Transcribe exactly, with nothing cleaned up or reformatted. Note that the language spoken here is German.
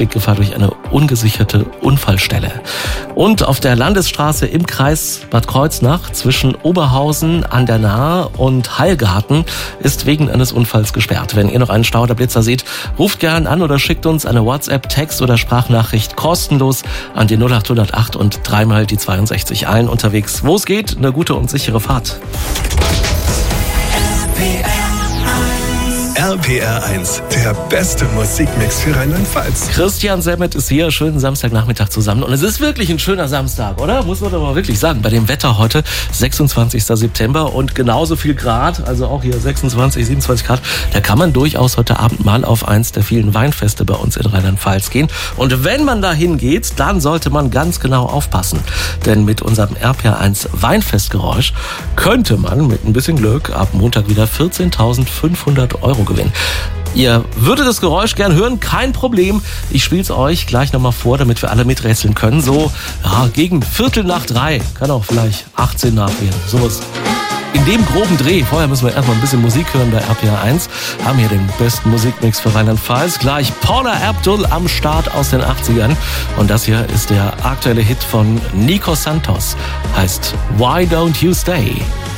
Gefahr durch eine ungesicherte Unfallstelle. Und auf der Landesstraße im Kreis Bad Kreuznach zwischen Oberhausen an der Nahe und Hallgarten ist wegen eines Unfalls gesperrt. Wenn ihr noch einen Stauderblitzer seht, ruft gern an oder schickt uns eine WhatsApp, Text oder Sprachnachricht kostenlos an die null acht null acht und dreimal die zweiundsechzig. Allen unterwegs, wo es geht, eine gute und sichere Fahrt. R P R eins, der beste Musikmix für Rheinland-Pfalz. Christian Semmet ist hier, schönen Samstagnachmittag zusammen. Und es ist wirklich ein schöner Samstag, oder? Muss man doch mal wirklich sagen. Bei dem Wetter heute, sechsundzwanzigster September und genauso viel Grad, also auch hier sechsundzwanzig, siebenundzwanzig Grad. Da kann man durchaus heute Abend mal auf eins der vielen Weinfeste bei uns in Rheinland-Pfalz gehen. Und wenn man da hingeht, dann sollte man ganz genau aufpassen. Denn mit unserem R P R eins Weinfestgeräusch könnte man mit ein bisschen Glück ab Montag wieder vierzehntausendfünfhundert Euro gewinnen. Ihr würdet das Geräusch gern hören, kein Problem. Ich spiele es euch gleich nochmal vor, damit wir alle miträtseln können. So ja, gegen Viertel nach drei, kann auch vielleicht achtzehn nach werden. Sowas in dem groben Dreh. Vorher müssen wir erstmal ein bisschen Musik hören bei R P R eins. Haben hier den besten Musikmix für Rheinland-Pfalz. Gleich Paula Abdul am Start aus den achtzigern. Und das hier ist der aktuelle Hit von Nico Santos. Heißt Why Don't You Stay?